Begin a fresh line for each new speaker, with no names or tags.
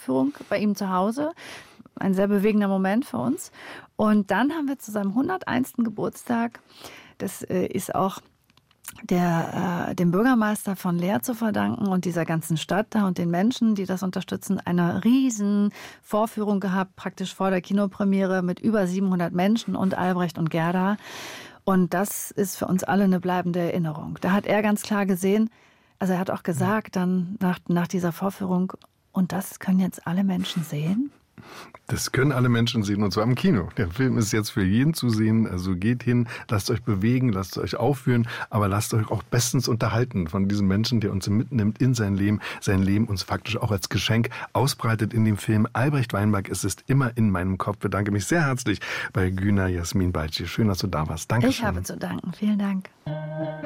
Vorführung bei ihm zu Hause. Ein sehr bewegender Moment für uns. Und dann haben wir zu seinem 101. Geburtstag, das ist auch dem Bürgermeister von Leer zu verdanken und dieser ganzen Stadt da und den Menschen, die das unterstützen, eine riesen Vorführung gehabt, praktisch vor der Kinopremiere mit über 700 Menschen und Albrecht und Gerda. Und das ist für uns alle eine bleibende Erinnerung. Da hat er ganz klar gesehen, also er hat auch gesagt dann nach dieser Vorführung, und das können jetzt alle Menschen sehen?
Das können alle Menschen sehen, und zwar im Kino. Der Film ist jetzt für jeden zu sehen, also geht hin, lasst euch bewegen, lasst euch aufführen, aber lasst euch auch bestens unterhalten von diesem Menschen, der uns mitnimmt in sein Leben uns faktisch auch als Geschenk ausbreitet in dem Film. Albrecht Weinberg, es ist immer in meinem Kopf. Ich bedanke mich sehr herzlich bei Güner Jasmin Balci. Schön, dass du da warst. Dankeschön.
Ich habe zu danken. Vielen Dank.